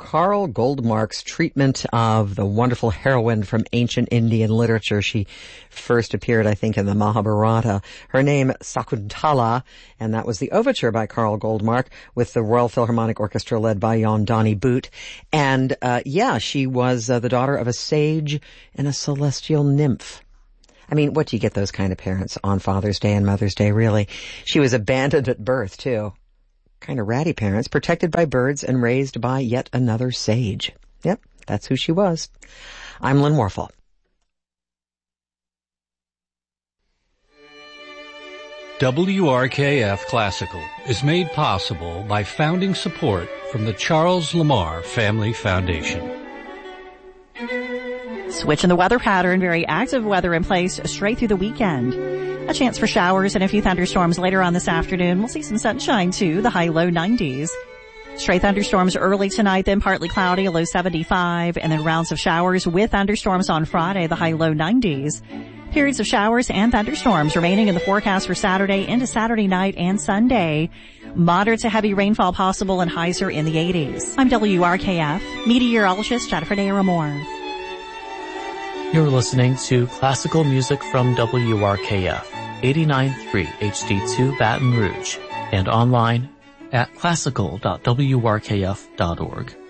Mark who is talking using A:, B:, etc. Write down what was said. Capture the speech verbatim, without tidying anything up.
A: Carl Goldmark's treatment of the wonderful heroine from ancient Indian literature. She first appeared, I think, in the Mahabharata. Her name, Sakuntala, and that was the overture by Carl Goldmark with the Royal Philharmonic Orchestra led by Jan Donnie Boot. And, uh, yeah, she was uh, the daughter of a sage and a celestial nymph. I mean, what do you get those kind of parents on Father's Day and Mother's Day, really? She was abandoned at birth, too. Kind of ratty parents, protected by birds and raised by yet another sage. Yep, that's who she was. I'm Lynn Warfel.
B: W R K F Classical is made possible by founding support from the Charles Lamar Family Foundation.
C: Switching the weather pattern, very active weather in place straight through the weekend. A chance for showers and a few thunderstorms later on this afternoon. We'll see some sunshine too, the high low nineties. Stray thunderstorms early tonight, then partly cloudy, a low seventy-five, and then rounds of showers with thunderstorms on Friday, the high low nineties. Periods of showers and thunderstorms remaining in the forecast for Saturday into Saturday night and Sunday. Moderate to heavy rainfall possible and highs are in the eighties. I'm W R K F meteorologist Jennifer Naramore.
D: You're listening to classical music from W R K F, eighty-nine point three H D two Baton Rouge, and online at classical dot w r k f dot org.